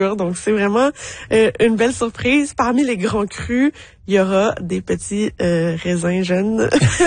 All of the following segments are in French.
Donc, c'est vraiment une belle surprise. Parmi les grands crus, il y aura des petits raisins jeunes.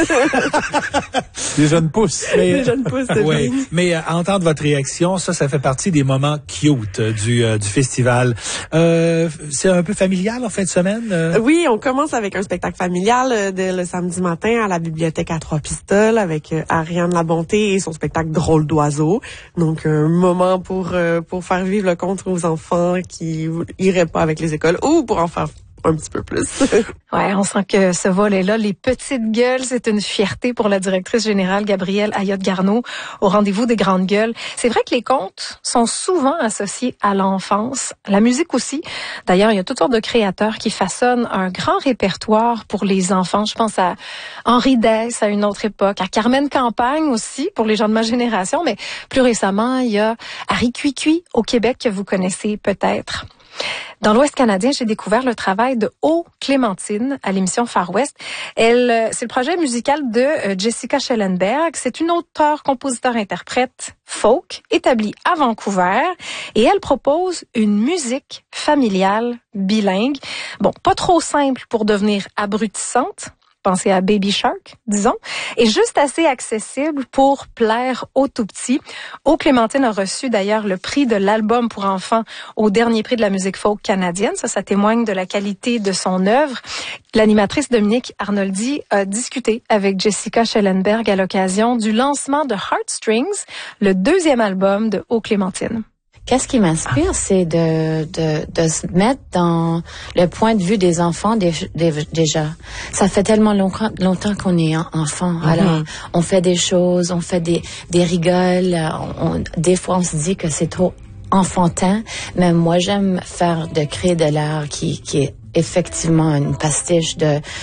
Des jeunes pousses. Des jeunes pousses de oui, vigne. mais à entendre votre réaction, ça fait partie des moments cute du festival. C'est un peu familial en fin de semaine? Oui, on commence avec un spectacle familial dès le samedi matin à la bibliothèque à Trois-Pistoles avec Ariane Labonté et son spectacle Drôle d'oiseau. Donc, un moment pour faire vivre le conte aux enfants qui iraient pas avec les écoles ou pour en faire un petit peu plus. Ouais, on sent que ce volet-là, les petites gueules, c'est une fierté pour la directrice générale Gabrielle Ayotte-Garneau au rendez-vous des grandes gueules. C'est vrai que les contes sont souvent associés à l'enfance, la musique aussi. D'ailleurs, il y a toutes sortes de créateurs qui façonnent un grand répertoire pour les enfants. Je pense à Henri Dess à une autre époque, à Carmen Campagne aussi pour les gens de ma génération, mais plus récemment, il y a Harry Cuicui au Québec que vous connaissez peut-être. Dans l'Ouest canadien, j'ai découvert le travail de O. Clémentine à l'émission Far West. C'est le projet musical de Jessica Schellenberg. C'est une auteure, compositeur, interprète folk établie à Vancouver et elle propose une musique familiale bilingue. Bon, pas trop simple pour devenir abrutissante. Pensez à Baby Shark, disons, et juste assez accessible pour plaire aux tout-petits. O. Clémentine a reçu d'ailleurs le prix de l'album pour enfants au dernier prix de la musique folk canadienne. Ça témoigne de la qualité de son œuvre. L'animatrice Dominique Arnoldi a discuté avec Jessica Schellenberg à l'occasion du lancement de Heartstrings, le deuxième album de O. Clémentine. Qu'est-ce qui m'inspire, c'est de se mettre dans le point de vue des enfants déjà. Ça fait tellement longtemps qu'on est enfant. Alors, on fait des choses, on fait des rigoles. Des fois, on se dit que c'est trop enfantin. Mais moi, j'aime créer de l'art qui est effectivement une pastiche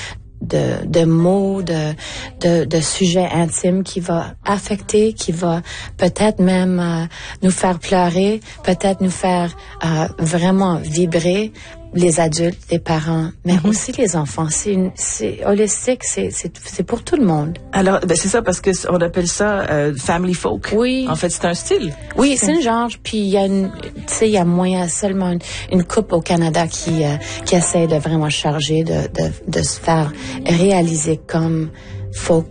de mots, de sujets intimes qui va affecter, qui va peut-être même nous faire pleurer, peut-être nous faire vraiment vibrer, les adultes, les parents, mais aussi les enfants. C'est holistique, c'est pour tout le monde. Alors, c'est ça parce que on appelle ça family folk. Oui. En fait, c'est un style. Oui, c'est un genre. Puis il y a moyen seulement une couple au Canada qui essaie de vraiment charger de se faire réaliser comme folk.